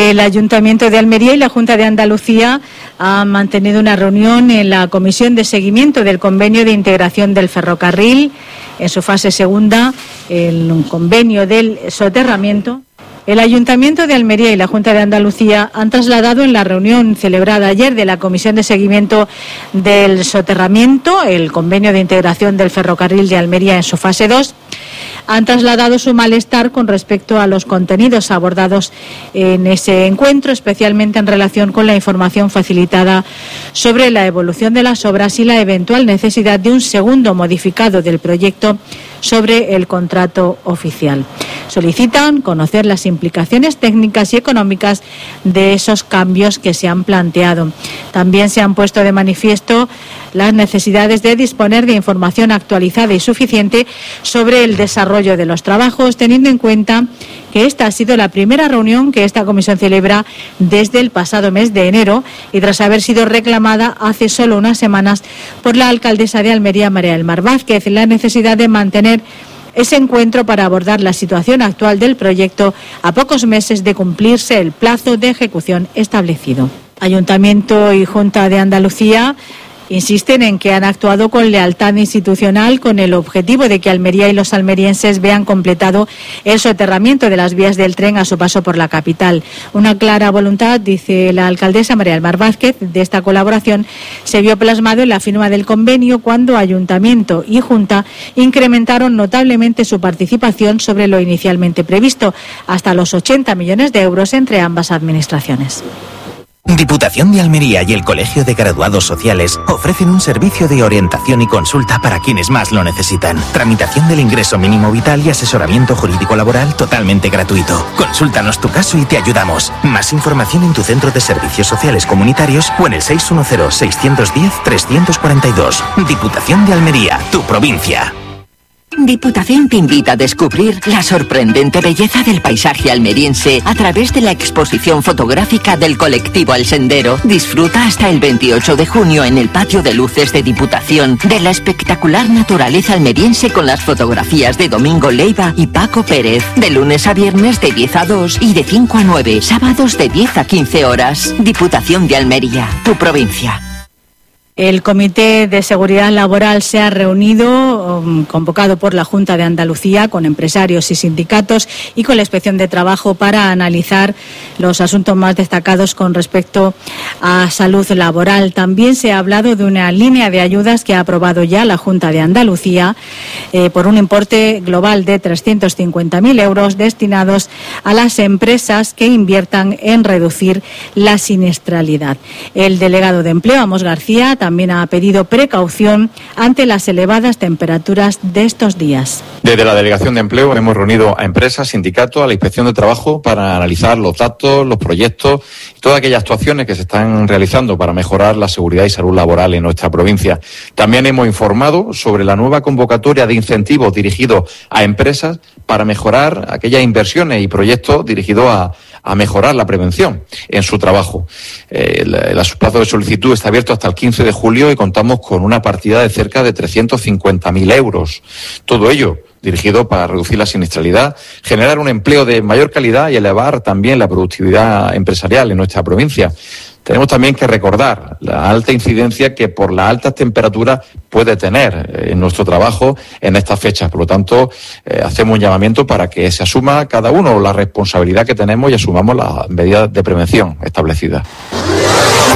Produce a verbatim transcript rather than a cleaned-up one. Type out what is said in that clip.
El Ayuntamiento de Almería y la Junta de Andalucía han mantenido una reunión en la Comisión de Seguimiento del Convenio de Integración del Ferrocarril, en su fase segunda, el convenio del soterramiento. El Ayuntamiento de Almería y la Junta de Andalucía han trasladado en la reunión celebrada ayer de la Comisión de Seguimiento del Soterramiento, el convenio de integración del ferrocarril de Almería en su fase dos, han trasladado su malestar con respecto a los contenidos abordados en ese encuentro, especialmente en relación con la información facilitada sobre la evolución de las obras y la eventual necesidad de un segundo modificado del proyecto sobre el contrato oficial. Solicitan conocer las implicaciones técnicas y económicas de esos cambios que se han planteado. También se han puesto de manifiesto las necesidades de disponer de información actualizada y suficiente sobre el desarrollo de los trabajos, teniendo en cuenta que esta ha sido la primera reunión que esta comisión celebra desde el pasado mes de enero y tras haber sido reclamada hace solo unas semanas por la alcaldesa de Almería, María del Mar Vázquez, la necesidad de mantener ese encuentro para abordar la situación actual del proyecto a pocos meses de cumplirse el plazo de ejecución establecido. Ayuntamiento y Junta de Andalucía insisten en que han actuado con lealtad institucional con el objetivo de que Almería y los almerienses vean completado el soterramiento de las vías del tren a su paso por la capital. Una clara voluntad, dice la alcaldesa María del Mar Vázquez, de esta colaboración se vio plasmado en la firma del convenio cuando Ayuntamiento y Junta incrementaron notablemente su participación sobre lo inicialmente previsto, hasta los ochenta millones de euros entre ambas administraciones. Diputación de Almería y el Colegio de Graduados Sociales ofrecen un servicio de orientación y consulta para quienes más lo necesitan. Tramitación del ingreso mínimo vital y asesoramiento jurídico laboral totalmente gratuito. Consúltanos tu caso y te ayudamos. Más información en tu centro de servicios sociales comunitarios o en el seis uno cero, seis uno cero, tres cuatro dos. Diputación de Almería, tu provincia. Diputación te invita a descubrir la sorprendente belleza del paisaje almeriense a través de la exposición fotográfica del colectivo El Sendero. Disfruta hasta el veintiocho de junio en el patio de luces de Diputación de la espectacular naturaleza almeriense con las fotografías de Domingo Leiva y Paco Pérez. De lunes a viernes de diez a dos y de cinco a nueve, sábados de diez a quince horas. Diputación de Almería, tu provincia. El Comité de Seguridad Laboral se ha reunido, um, convocado por la Junta de Andalucía, con empresarios y sindicatos y con la Inspección de Trabajo para analizar los asuntos más destacados con respecto a salud laboral. También se ha hablado de una línea de ayudas que ha aprobado ya la Junta de Andalucía eh, por un importe global de trescientos cincuenta mil euros destinados a las empresas que inviertan en reducir la siniestralidad. El delegado de Empleo, Amos García, también ha pedido precaución ante las elevadas temperaturas de estos días. Desde la Delegación de Empleo hemos reunido a empresas, sindicatos, a la Inspección de Trabajo para analizar los datos, los proyectos y todas aquellas actuaciones que se están realizando para mejorar la seguridad y salud laboral en nuestra provincia. También hemos informado sobre la nueva convocatoria de incentivos dirigidos a empresas para mejorar aquellas inversiones y proyectos dirigidos a, a mejorar la prevención en su trabajo. Eh, el, el plazo de solicitud está abierto hasta el quince de julio y contamos con una partida de cerca de trescientos cincuenta mil euros. Todo ello dirigido para reducir la siniestralidad, generar un empleo de mayor calidad y elevar también la productividad empresarial en nuestra provincia. Tenemos también que recordar la alta incidencia que por las altas temperaturas puede tener en nuestro trabajo en estas fechas. Por lo tanto, eh, hacemos un llamamiento para que se asuma cada uno la responsabilidad que tenemos y asumamos las medidas de prevención establecidas.